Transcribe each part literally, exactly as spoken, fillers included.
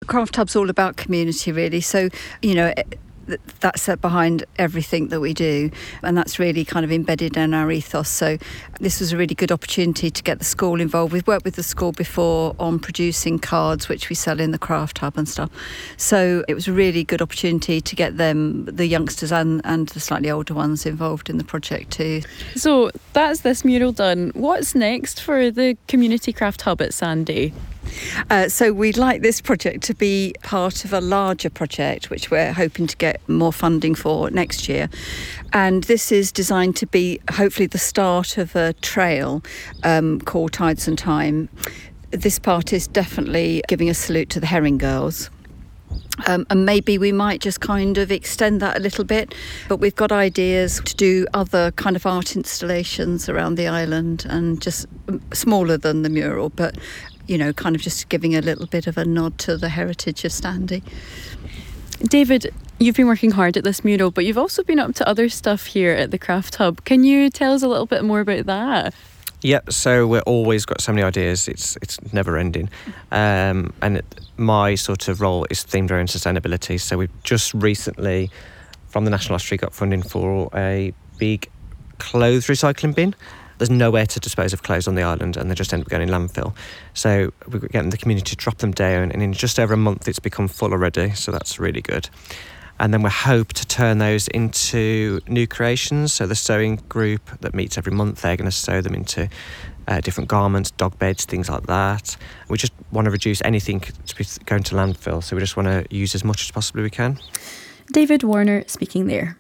Craft Hub's all about community, really. So, you know, that's behind everything that we do, and that's really kind of embedded in our ethos. So this was a really good opportunity to get the school involved. We've worked with the school before on producing cards which we sell in the Craft Hub and stuff, so it was a really good opportunity to get them, the youngsters and, and the slightly older ones, involved in the project too. So that's this mural done. What's next for the Community Craft Hub at Sandy? Uh, so we'd like this project to be part of a larger project which we're hoping to get more funding for next year, and this is designed to be hopefully the start of a trail um, called Tides and Time. This part is definitely giving a salute to the Herring Girls. Um, and maybe we might just kind of extend that a little bit, but we've got ideas to do other kind of art installations around the island, and just smaller than the mural, but you know, kind of just giving a little bit of a nod to the heritage of Standy. David, you've been working hard at this mural, but you've also been up to other stuff here at the Craft Hub. Can you tell us a little bit more about that? Yeah, so we've always got so many ideas. It's it's never ending. Um, and it, my sort of role is themed around sustainability. So we've just recently, from the National Lottery, got funding for a big clothes recycling bin. There's nowhere to dispose of clothes on the island, and they just end up going in landfill. So we're getting the community to drop them down, and in just over a month it's become full already, so that's really good. And then we hope to turn those into new creations. So the sewing group that meets every month, they're going to sew them into uh, different garments, dog beds, things like that. We just want to reduce anything to be going to landfill, so we just want to use as much as possibly we can. David Warner speaking there.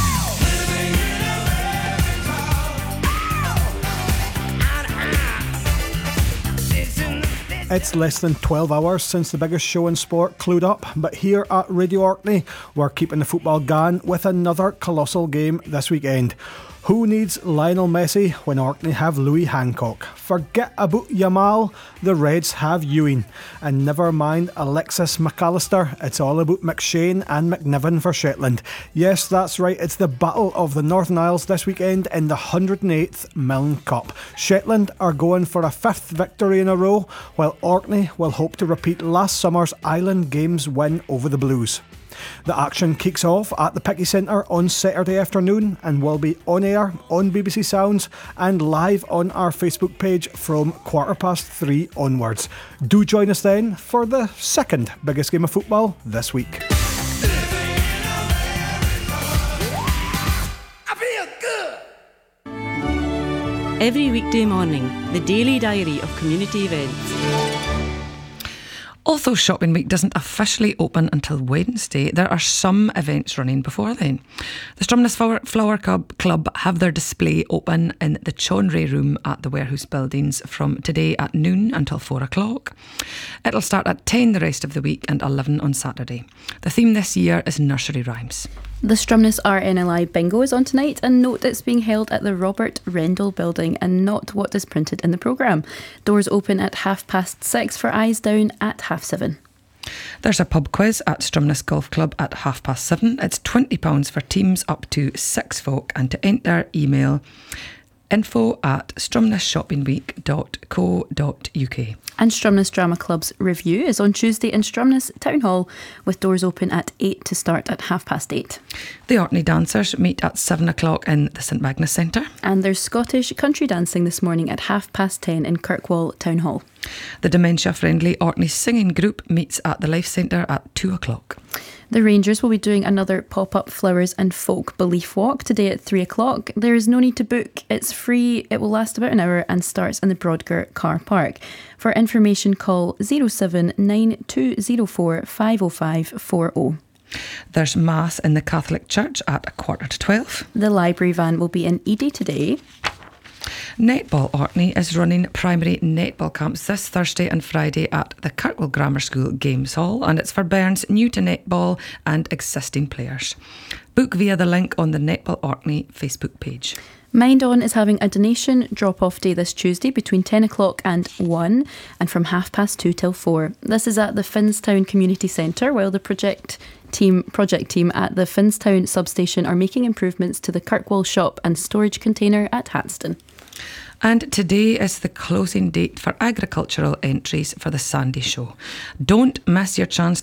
It's less than twelve hours since the biggest show in sport clued up, but here at Radio Orkney, we're keeping the football going with another colossal game this weekend. Who needs Lionel Messi when Orkney have Louis Hancock? Forget about Yamal, the Reds have Ewing. And never mind Alexis McAllister, it's all about McShane and McNiven for Shetland. Yes, that's right, it's the Battle of the Northern Isles this weekend in the one hundred eighth Milne Cup. Shetland are going for a fifth victory in a row, while Orkney will hope to repeat last summer's Island Games win over the Blues. The action kicks off at the Picky Centre on Saturday afternoon and will be on air on B B C Sounds and live on our Facebook page from quarter past three onwards. Do join us then for the second biggest game of football this week. Every weekday morning, the daily diary of community events. Although Shopping Week doesn't officially open until Wednesday, there are some events running before then. The Stromness Flower, Flower Club, Club have their display open in the Chonray Room at the warehouse buildings from today at noon until four o'clock. It'll start at ten the rest of the week and eleven on Saturday. The theme this year is nursery rhymes. The Stromness R N L I bingo is on tonight, and note it's being held at the Robert Rendell building and not what is printed in the programme. Doors open at half past six for eyes down at half seven. There's a pub quiz at Stromness Golf Club at half past seven. It's twenty pounds for teams up to six folk, and to enter, email info at stromness shopping week dot co dot uk. And Stromness Drama Club's review is on Tuesday in Stromness Town Hall, with doors open at eight to start at half past eight. The Orkney dancers meet at seven o'clock in the St Magnus Centre. And there's Scottish country dancing this morning at half past ten in Kirkwall Town Hall. The dementia-friendly Orkney singing group meets at the Life Centre at two o'clock. The Rangers will be doing another pop-up flowers and folk belief walk today at three o'clock. There is no need to book. It's free. It will last about an hour and starts in the Broadgurt car park. For information, call zero seven nine two zero four five oh five four oh. There's Mass in the Catholic Church at a quarter to twelve. The library van will be in Edie today. Netball Orkney is running primary netball camps this Thursday and Friday at the Kirkwall Grammar School Games Hall, and it's for bairns new to netball and existing players. Book via the link on the Netball Orkney Facebook page. Mind On is having a donation drop-off day this Tuesday between ten o'clock and one, and from half past two till four. This is at the Finnstown Community Centre, while the project team project team at the Finnstown substation are making improvements to the Kirkwall shop and storage container at Hatston. And today is the closing date for agricultural entries for the Sandy Show. Don't miss your chance